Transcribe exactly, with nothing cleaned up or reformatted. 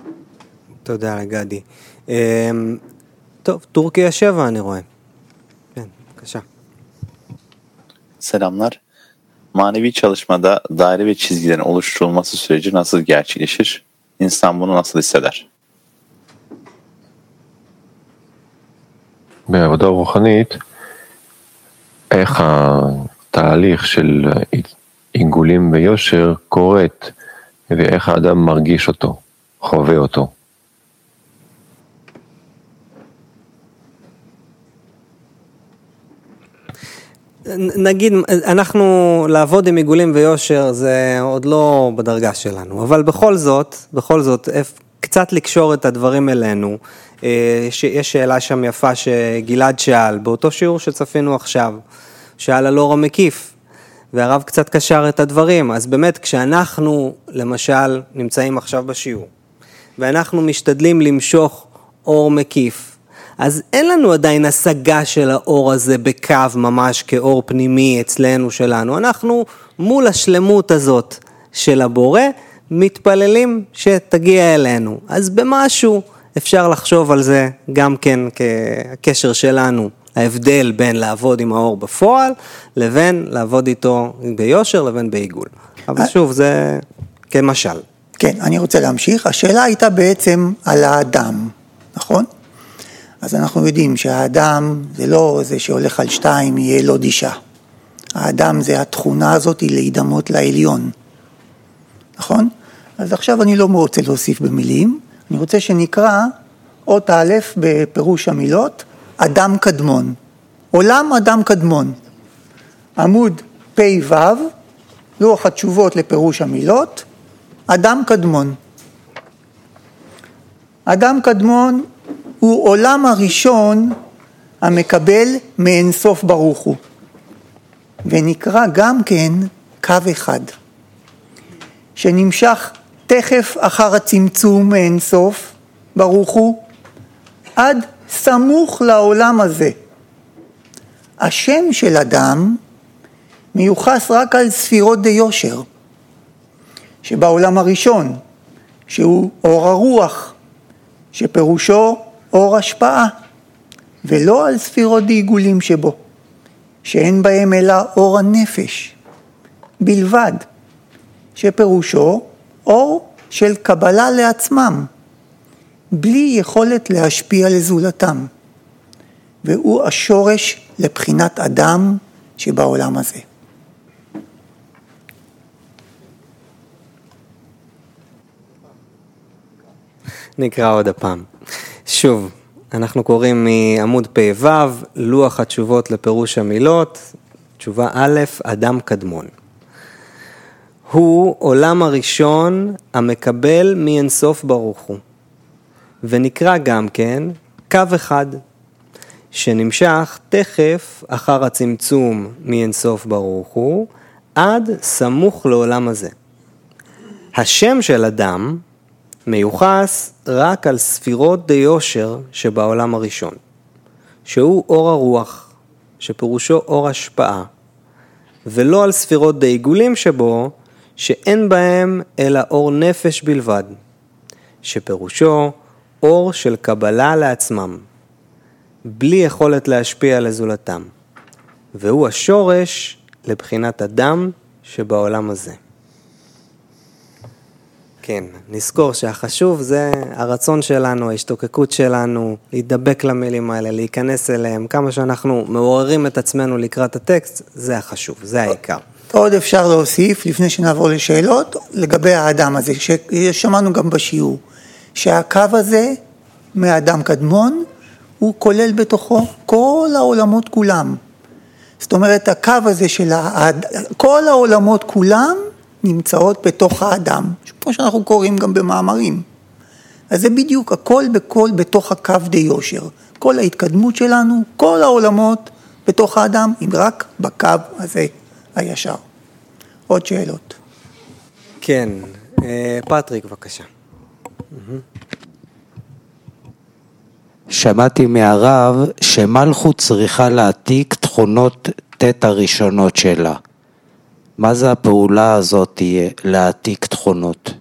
תודה לגדי. טוב, טורקיה שבע אני רואה. כן, בבקשה. Selamlar. Manevi çalışmada daire ve çizgilerin oluşturulması süreci nasıl gerçekleşir? İnsan bunu nasıl hisseder? בעבודה רוחנית, איך התהליך של עיגולים ביושר קורית, ואיך האדם מרגיש אותו, חווה אותו. נגיד, אנחנו לעבוד עם עיגולים ויושר, זה עוד לא בדרגה שלנו, אבל בכל זאת, בכל זאת, קצת לקשור את הדברים אלינו, יש שאלה שם יפה שגלעד שאל, באותו שיעור שצפינו עכשיו, שאל על אור המקיף, והרב קצת קשר את הדברים, אז באמת כשאנחנו למשל נמצאים עכשיו בשיעור, ואנחנו משתדלים למשוך אור מקיף, אז אין לנו עדיין השגה של האור הזה בקו ממש כאור פנימי אצלנו שלנו, אנחנו מול השלמות הזאת של הבורא, מתפללים שתגיע אלינו, אז במשהו אפשר לחשוב על זה גם כן כקשר שלנו, ההבדל בין לעבוד עם האור בפועל, לבין לעבוד איתו ביושר, לבין בעיגול. אבל שוב, זה כמשל. כן, אני רוצה להמשיך. השאלה הייתה בעצם על האדם, נכון? אז אנחנו יודעים שהאדם זה לא זה שהולך על שתיים, יהיה לו דישה. האדם זה התכונה הזאת להידמות לעליון, נכון? אז עכשיו אני לא רוצה להוסיף במילים, אני רוצה שנקרא אות א' בפירוש המילות, אדם קדמון, עולם אדם קדמון, עמוד פי וו, לוח התשובות לפירוש המילות, אדם קדמון. אדם קדמון הוא עולם הראשון המקבל מאינסוף ברוך הוא, ונקרא גם כן קו אחד, שנמשך תכף אחר הצמצום מאינסוף ברוך הוא, עד סמוך לעולם הזה. השם של אדם מיוחס רק על ספירות דיושר, שבעולם הראשון, שהוא אור הרוח, שפירושו אור השפעה, ולא על ספירות עיגולים שבו, שאין בהם אלא אור הנפש, בלבד, שפירושו אור של קבלה לעצמם, בלי יכולת להשפיע לזולתם, והוא השורש לבחינת אדם שבעולם הזה. נקרא עוד הפעם. שוב, אנחנו קוראים מעמוד פי וו, לוח התשובות לפירוש המילות, תשובה א', אדם קדמון. הוא עולם הראשון המקבל מאינסוף ברוך הוא, ונקרא גם כן קו אחד, שנמשך תכף אחר הצמצום מאינסוף ברוך הוא, עד סמוך לעולם הזה. השם של אדם מיוחס רק על ספירות דיושר שבעולם הראשון, שהוא אור הרוח, שפירושו אור השפעה, ולא על ספירות דיגולים שבו, שאין בהם אלא אור נפש בלבד, שפירושו אור של קבלה לעצמם, בלי יכולת להשפיע לזולתם, והוא השורש לבחינת אדם שבעולם הזה. כן, נזכור שהחשוב זה הרצון שלנו, ההשתוקקות שלנו, להידבק למילים האלה, להיכנס אליהם, כמה שאנחנו מעוררים את עצמנו לקראת הטקסט, זה החשוב, זה העיקר. עוד אפשר להוסיף, לפני שנעבור לשאלות, לגבי האדם הזה, ששמענו גם בשיעור, שהקו הזה מהאדם קדמון, הוא כולל בתוכו כל העולמות כולם. זאת אומרת, הקו הזה של האד... כל העולמות כולם נמצאות בתוך האדם, כמו שאנחנו קוראים גם במאמרים. אז זה בדיוק הכל בכל בתוך הקו די יושר. כל ההתקדמות שלנו, כל העולמות בתוך האדם, אם רק בקו הזה הישר. עוד שאלות. כן, פטריק בבקשה. שמעתי מהרב שמלכות צריכה להעתיק תכונות תת הראשונות שלה. מה זה הפעולה הזאת להעתיק תכונות?